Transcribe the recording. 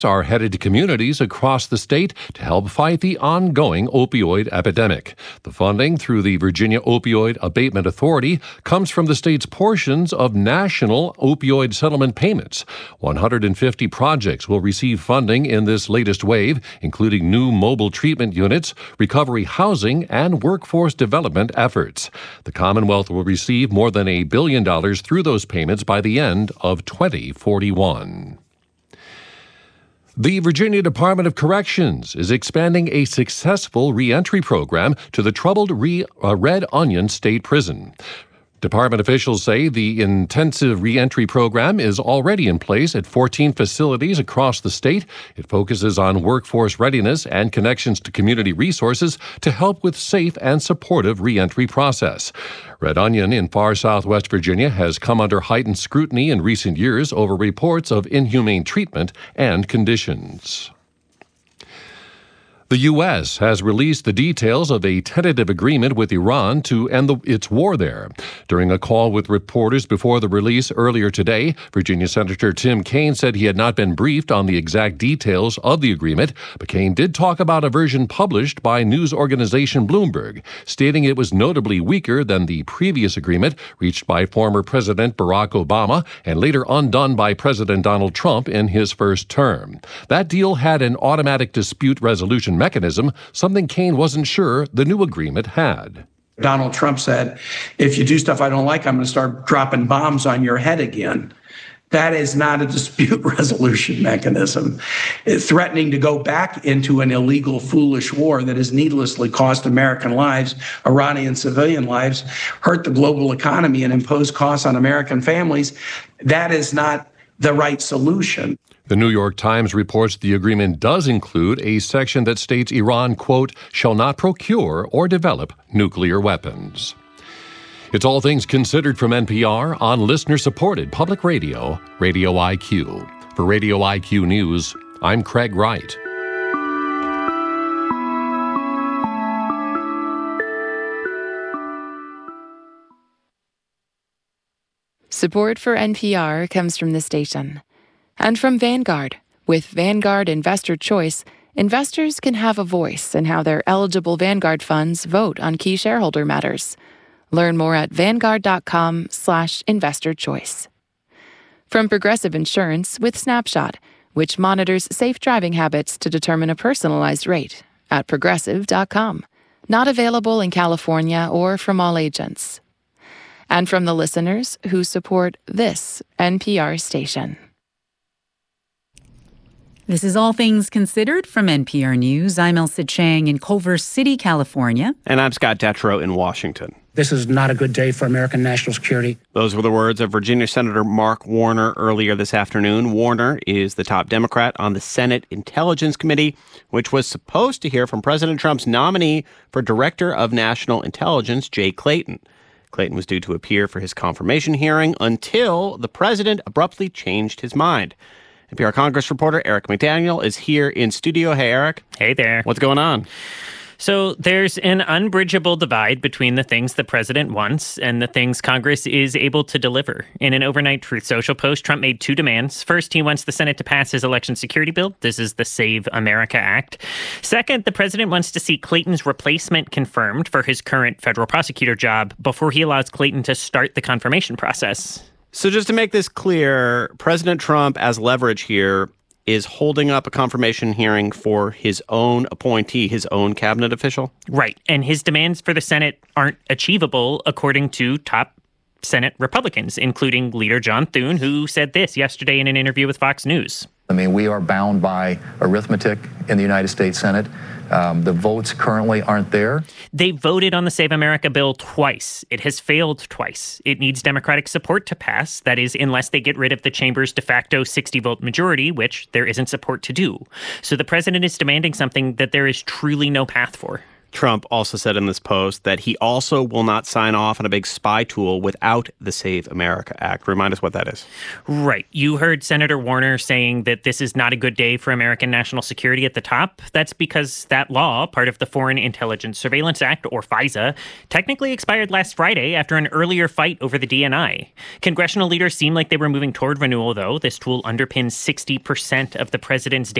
are headed to communities across the state to help fight the ongoing opioid epidemic. The funding through the Virginia Opioid Abatement Authority comes from the state's portions of national opioid settlement payments. 150 projects will receive funding in this latest wave, including new mobile treatment units, recovery housing, and workforce development efforts. The Commonwealth will receive more than $1 billion through those payments by the end of 2041. The Virginia Department of Corrections is expanding a successful reentry program to the troubled Red Onion State Prison. Department officials say the intensive reentry program is already in place at 14 facilities across the state. It focuses on workforce readiness and connections to community resources to help with safe and supportive reentry process. Red Onion in far southwest Virginia has come under heightened scrutiny in recent years over reports of inhumane treatment and conditions. The U.S. has released the details of a tentative agreement with Iran to end its war there. During a call with reporters before the release earlier today, Virginia Senator Tim Kaine said he had not been briefed on the exact details of the agreement, but Kaine did talk about a version published by news organization Bloomberg, stating it was notably weaker than the previous agreement reached by former President Barack Obama and later undone by President Donald Trump in his first term. That deal had an automatic dispute resolution mechanism, something Kaine wasn't sure the new agreement had. Donald Trump said, if you do stuff I don't like, I'm going to start dropping bombs on your head again. That is not a dispute resolution mechanism. Threatening to go back into an illegal, foolish war that has needlessly cost American lives, Iranian civilian lives, hurt the global economy, and imposed costs on American families, that is not the right solution. The New York Times reports the agreement does include a section that states Iran, quote, shall not procure or develop nuclear weapons. It's All Things Considered from NPR on listener-supported public radio, Radio IQ. For Radio IQ News, I'm Craig Wright. Support for NPR comes from the station. And from Vanguard. With Vanguard Investor Choice, investors can have a voice in how their eligible Vanguard funds vote on key shareholder matters. Learn more at vanguard.com/investorchoice. From Progressive Insurance with Snapshot, which monitors safe driving habits to determine a personalized rate at progressive.com. Not available in California or from all agents. And from the listeners who support this NPR station. This is All Things Considered from NPR News. I'm Elsa Chang in Culver City, California. And I'm Scott Detrow in Washington. This is not a good day for American national security. Those were the words of Virginia Senator Mark Warner earlier this afternoon. Warner is the top Democrat on the Senate Intelligence Committee, which was supposed to hear from President Trump's nominee for Director of National Intelligence, Jay Clayton. Clayton was due to appear for his confirmation hearing until the president abruptly changed his mind. NPR Congress reporter Eric McDaniel is here in studio. Hey, Eric. Hey there. What's going on? So there's an unbridgeable divide between the things the president wants and the things Congress is able to deliver. In an overnight Truth Social post, Trump made two demands. First, he wants the Senate to pass his election security bill. This is the Save America Act. Second, the president wants to see Clayton's replacement confirmed for his current federal prosecutor job before he allows Clayton to start the confirmation process. So just to make this clear, President Trump, as leverage here, is holding up a confirmation hearing for his own appointee, his own cabinet official? Right. And his demands for the Senate aren't achievable, according to top Senate Republicans, including Leader John Thune, who said this yesterday in an interview with Fox News. I mean, we are bound by arithmetic in the United States Senate. The votes currently aren't there. They voted on the Save America bill twice. It has failed twice. It needs Democratic support to pass. That is, unless they get rid of the chamber's de facto 60-vote majority, which there isn't support to do. So the president is demanding something that there is truly no path for. Trump also said in this post that he also will not sign off on a big spy tool without the Save America Act. Remind us what that is. Right. You heard Senator Warner saying that this is not a good day for American national security at the top. That's because that law, part of the Foreign Intelligence Surveillance Act, or FISA, technically expired last Friday after an earlier fight over the DNI. Congressional leaders seem like they were moving toward renewal, though. This tool underpins 60% of the president's